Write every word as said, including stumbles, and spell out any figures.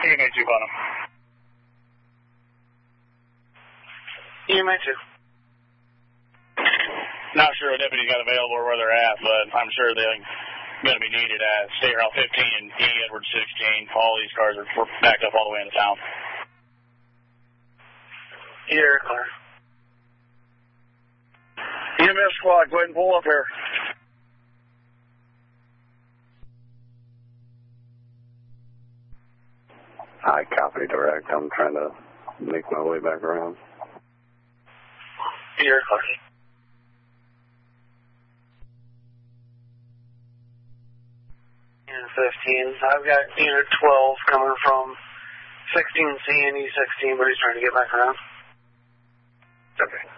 E M A two, bottom. E M A two. Not sure a deputy got available or where they're at, but I'm sure they're going to be needed at State Route fifteen and E. Edwards sixteen. All these cars are backed up all the way into town. You're clear. E M S squad, go ahead and pull up here. I copy direct. I'm trying to make my way back around. You're clear. Unit fifteen. I've got Unit twelve coming from sixteen C and E sixteen, but he's trying to get back around. Okay.